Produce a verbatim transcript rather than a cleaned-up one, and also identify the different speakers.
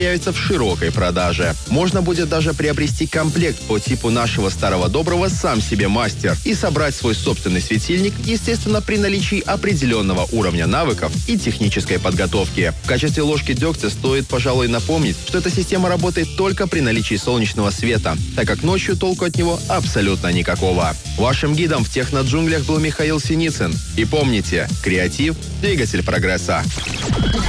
Speaker 1: появится в широкой продаже. Можно будет даже приобрести комплект по типу нашего старого доброго «Сам себе мастер» и собрать свой собственный светильник, естественно, при наличии определенного уровня навыков и технической подготовки. В качестве ложки дегтя стоит, пожалуй, напомнить, что эта система работает только при наличии солнечного света, так как ночью толку от него абсолютно никакого. Вашим гидом в техноджунглях был Михаил Синицын. И помните, креатив – двигатель прогресса.